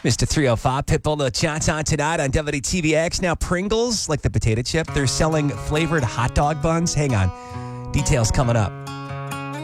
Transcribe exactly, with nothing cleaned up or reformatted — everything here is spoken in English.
Mister three oh five, Pitbull, the chat's on tonight on W T V X. Now, Pringles, like the potato chip, they're selling flavored hot dog buns. Hang on. Details coming up.